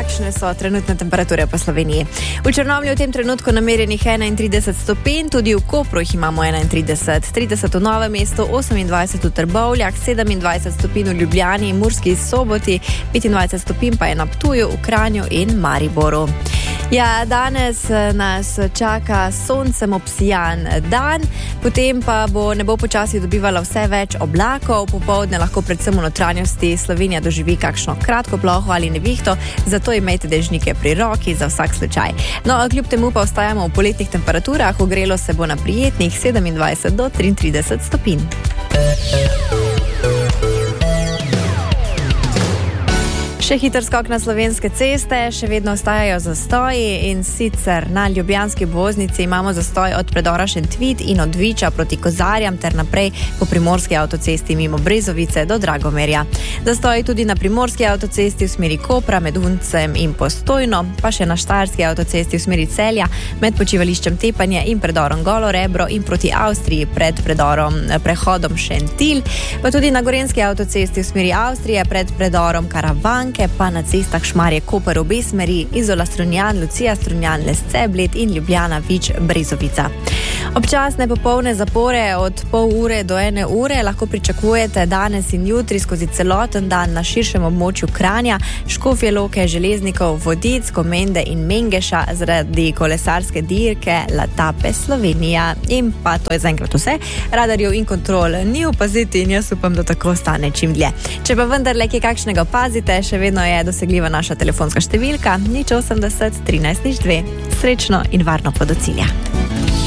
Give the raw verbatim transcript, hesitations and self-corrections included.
kakšne so trenutne temperature po Sloveniji. V Črnomlju v tem trenutku namerjenih enaintrideset stopinj, tudi v Kopru jih imamo enaintrideset, trideset v Novem mestu, osemindvajset v Trbovljah, sedemindvajset stopinj v Ljubljani, Murski Soboti, petindvajset stopinj pa je na Ptuju, v Kranju in Mariboru. Ja, danes nas čaka soncem obsijan dan, potem pa bo nebo počasi dobivalo vse več oblakov, popoldne lahko predvsem v notranjosti Slovenija doživi kakšno kratko ploho ali nevihto, zato imejte dežnike pri roki za vsak slučaj. No, kljub temu pa ostajamo v poletnih temperaturah, ogrelo se bo na prijetnih sedemindvajset do triintrideset stopinj. Še hiter skok na slovenske ceste, še vedno ostajajo zastoji in sicer na ljubljanski obvoznici imamo zastoj od predora Šentvid in od Viča proti Kozarjam ter naprej po primorski avtocesti mimo Brezovice do Dragomerja. Zastoji tudi na primorski avtocesti v smeri Kopra med Huncem in Postojno, pa še na štajerski avtocesti v smeri Celja med počivališčem Tepanje in predorom Golo Rebro in proti Avstriji pred predorom prehodom Šentilj, pa tudi na gorenski avtocesti v smeri Avstrije pred predorom Karavanke, pa na cestah Šmarje-Koper obe smeri, Izola Strunjan, Lucija Strunjan, Lesce Bled in Ljubljana Vič Brezovica. Občasne popolne zapore od pol ure do ene ure lahko pričakujete danes in jutri skozi celoten dan na širšem območju Kranja, Škofje Loke, Železnikov, Vodic, Komende in Mengeša zaradi kolesarske dirke Latape Slovenija. In pa to je zaenkrat vse. Radarjev in kontrol ni opaziti in jaz upam, da tako ostane čim dlje. Če pa vendarle kje kakšnega opazite, še vedno je dosegljiva naša telefonska številka nič osemdeset trinajst nič dve. Srečno in varno pot do cilja.